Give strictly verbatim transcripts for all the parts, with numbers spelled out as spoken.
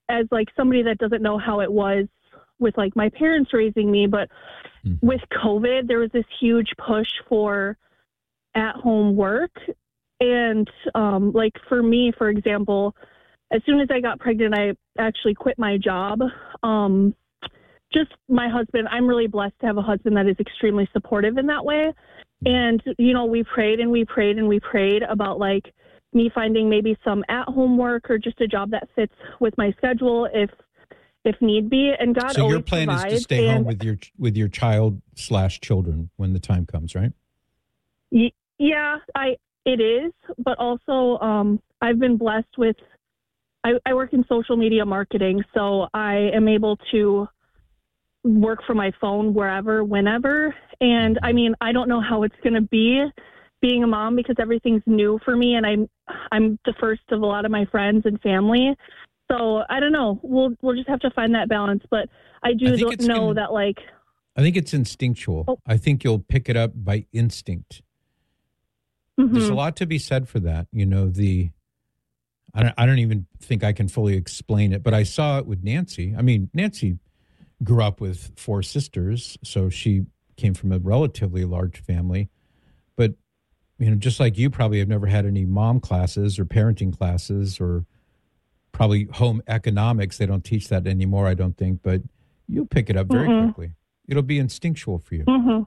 as like somebody that doesn't know how it was with like my parents raising me, but mm-hmm. with COVID, there was this huge push for at-home work. And um, like for me, for example, as soon as I got pregnant, I actually quit my job. Um, just my husband, I'm really blessed to have a husband that is extremely supportive in that way. And, you know, we prayed and we prayed and we prayed about like me finding maybe some at-home work or just a job that fits with my schedule if if need be. And God so always your plan provides. is to stay and, home with your with your child slash children when the time comes, right? Y- yeah, I it is. But also um, I've been blessed with, I, I work in social media marketing, so I am able to work from my phone wherever, whenever. And I mean, I don't know how it's going to be being a mom because everything's new for me, and I'm I'm the first of a lot of my friends and family. So I don't know. We'll we'll just have to find that balance. But I do I know gonna, that like I think it's instinctual. Oh. I think you'll pick it up by instinct. Mm-hmm. There's a lot to be said for that. You know, the I don't I don't even think I can fully explain it, but I saw it with Nancy. I mean, Nancy grew up with four sisters, so she came from a relatively large family. But, you know, just like you probably have never had any mom classes or parenting classes or probably home economics. They don't teach that anymore, I don't think, but you'll pick it up very mm-hmm. quickly. It'll be instinctual for you. Mm-hmm.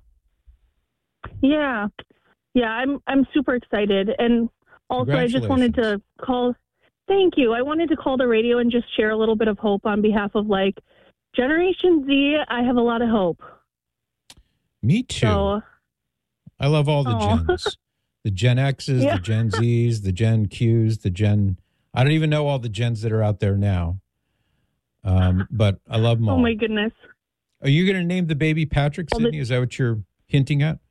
Yeah. Yeah, I'm I'm super excited. And also I just wanted to call, thank you. I wanted to call the radio and just share a little bit of hope on behalf of like Generation Z. I have a lot of hope. Me too. So, I love all the aw. gens. The Gen X's, yeah. the Gen Z's, the Gen Q's, the Gen... I don't even know all the gens that are out there now. Um, but I love them all. Oh, my goodness. Are you going to name the baby Patrick, well, Sydney? The... Is that what you're hinting at?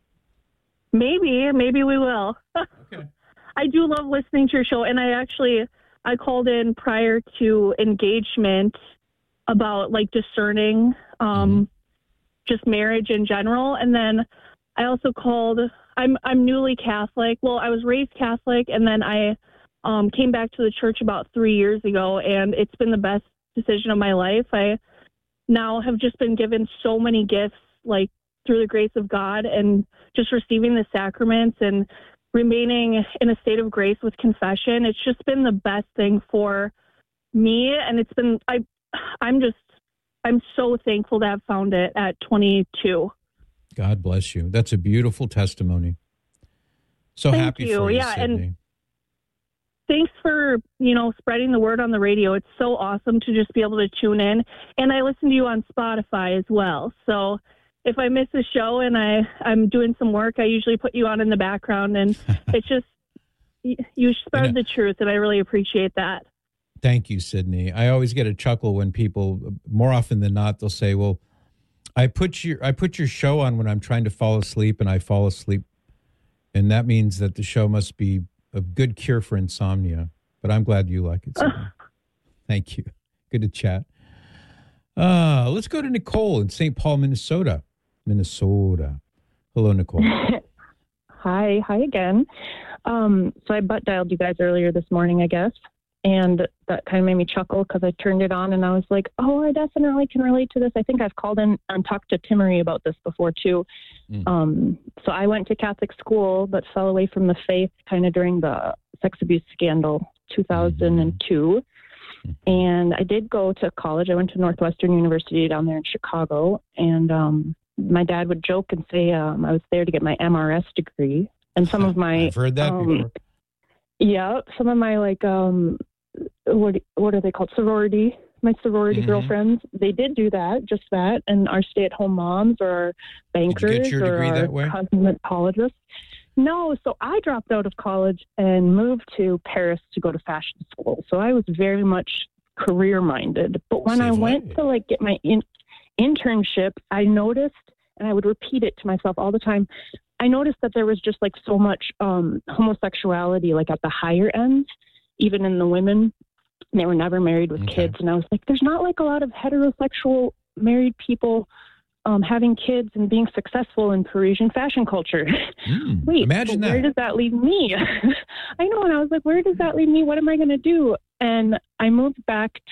Maybe. Maybe we will. Okay. I do love listening to your show. And I actually... I called in prior to engagement about, like, discerning... Um, mm-hmm. just marriage in general. And then I also called, I'm I'm newly Catholic. Well, I was raised Catholic, and then I um, came back to the church about three years ago, and it's been the best decision of my life. I now have just been given so many gifts, like through the grace of God, and just receiving the sacraments and remaining in a state of grace with confession. It's just been the best thing for me. And it's been, I, I'm just, I'm so thankful to have found it at twenty-two. God bless you. That's a beautiful testimony. So Thank happy you. for you, yeah, Sydney. And thanks for, you know, spreading the word on the radio. It's so awesome to just be able to tune in. And I listen to you on Spotify as well. So if I miss a show and I, I'm doing some work, I usually put you on in the background. And it's just, you spread you know, the truth, and I really appreciate that. Thank you, Sydney. I always get a chuckle when people, more often than not, they'll say, well, I put your I put your show on when I'm trying to fall asleep, and I fall asleep. And that means that the show must be a good cure for insomnia. But I'm glad you like it, Sydney. Thank you. Good to chat. Uh, let's go to Nicole in Saint Paul, Minnesota. Minnesota. Hello, Nicole. Hi. Hi again. Um, so I butt dialed you guys earlier this morning, I guess. And that kind of made me chuckle because I turned it on and I was like, oh, I definitely can relate to this. I think I've called in and talked to Timmery about this before, too. Mm. Um, so I went to Catholic school, but fell away from the faith kind of during the sex abuse scandal, two thousand two. Mm-hmm. And I did go to college. I went to Northwestern University down there in Chicago. And um, my dad would joke and say um, I was there to get my M R S degree. And some of my... I've heard that um, before. Yeah, some of my, like... Um, what what are they called? Sorority. My sorority mm-hmm. girlfriends, they did do that, just that. And our stay-at-home moms or our bankers did you get your or degree our that way? cosmetologists. No, so I dropped out of college and moved to Paris to go to fashion school. So I was very much career-minded. But when Same I went way. to like get my in- internship, I noticed, and I would repeat it to myself all the time, I noticed that there was just like so much um, homosexuality, like at the higher end. Even in the women, they were never married with okay. kids. And I was like, there's not like a lot of heterosexual married people um, having kids and being successful in Parisian fashion culture. Mm, Wait, imagine that. Where does that leave me? I know. And I was like, where does that leave me? What am I going to do? And I moved back